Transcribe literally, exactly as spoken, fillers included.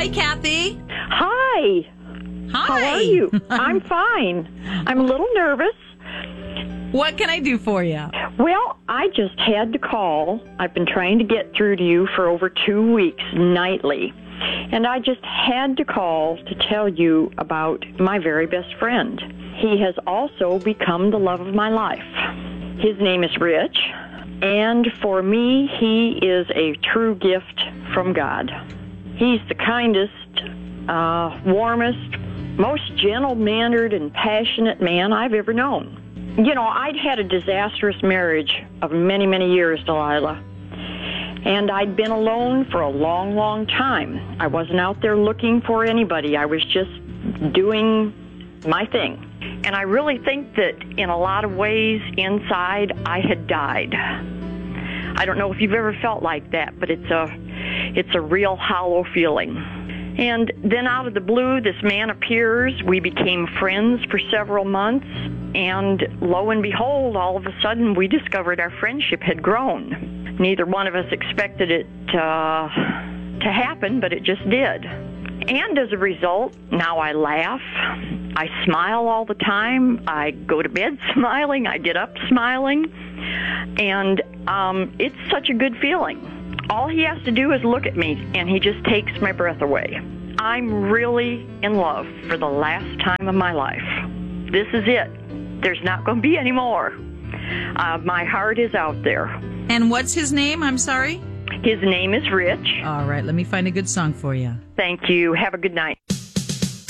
Hi, Kathy. Hi. Hi. How are you? I'm fine. I'm a little nervous. What can I do for you? Well, I just had to call. I've been trying to get through to you for over two weeks nightly. And I just had to call to tell you about my very best friend. He has also become the love of my life. His name is Rich. And for me, he is a true gift from God. He's the kindest, uh, warmest, most gentle-mannered and passionate man I've ever known. You know, I'd had a disastrous marriage of many, many years, Delilah. And I'd been alone for a long, long time. I wasn't out there looking for anybody. I was just doing my thing. And I really think that in a lot of ways inside, I had died. I don't know if you've ever felt like that, but it's a, it's a real hollow feeling. And then out of the blue, this man appears. We became friends for several months. And lo and behold, all of a sudden, we discovered our friendship had grown. Neither one of us expected it uh, to happen, but it just did. And as a result, now I laugh. I smile all the time. I go to bed smiling. I get up smiling. And um, it's such a good feeling. All he has to do is look at me, and he just takes my breath away. I'm really in love for the last time of my life. This is it. There's not going to be any more. Uh, my heart is out there. And what's his name? I'm sorry? His name is Rich. All right, let me find a good song for you. Thank you. Have a good night.